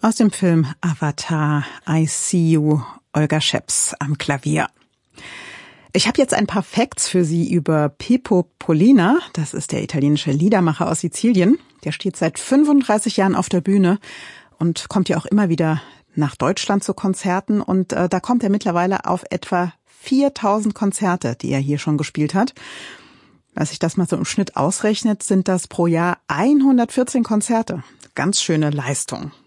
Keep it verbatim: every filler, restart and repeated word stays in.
Aus dem Film Avatar, I See You, Olga Scheps am Klavier. Ich habe jetzt ein paar Facts für Sie über Pippo Pollina. Das ist der italienische Liedermacher aus Sizilien. Der steht seit fünfunddreißig Jahren auf der Bühne und kommt ja auch immer wieder nach Deutschland zu Konzerten. Und äh, da kommt er mittlerweile auf etwa viertausend Konzerte, die er hier schon gespielt hat. Wenn sich das mal so im Schnitt ausrechnet, sind das pro Jahr hundertvierzehn Konzerte. Ganz schöne Leistung.